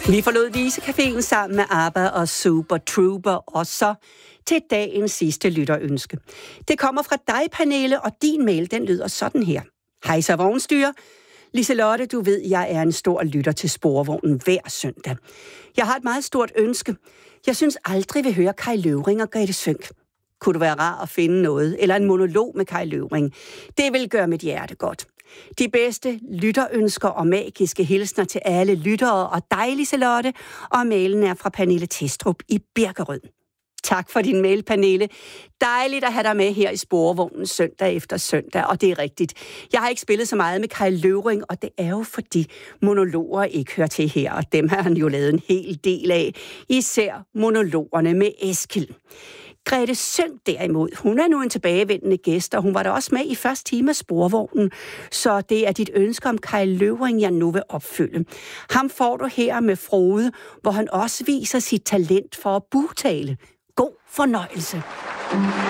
Vi forlod Vise-caféen sammen med ABBA og Super Trooper, og så til dagens sidste lytterønske. Det kommer fra dig, Pernille, og din mail, den lyder sådan her. Hej så vognstyre. Liselotte, du ved, jeg er en stor lytter til Sporvognen hver søndag. Jeg har et meget stort ønske. Jeg synes aldrig, vi hører Kai Løvring og Grete Sønck. Kunne du være rar at finde noget, eller en monolog med Kai Løvring? Det vil gøre mit hjerte godt. De bedste lytterønsker og magiske hilsner til alle lyttere og dig, Liselotte, og mailen er fra Pernille Testrup i Birkerød. Tak for din mail, Pernille. Dejligt at have dig med her i Sporvognen søndag efter søndag, og det er rigtigt. Jeg har ikke spillet så meget med Kai Løvring, og det er jo fordi monologer ikke hører til her, og dem har han jo lavet en hel del af, især monologerne med Eskild. Grete Sønck derimod, hun er nu en tilbagevendende gæst, og hun var da også med i første time af Sporvognen, så det er dit ønske om Kai Løvring, jeg nu vil opfylde. Ham får du her med Frode, hvor han også viser sit talent for at bugtale. God fornøjelse.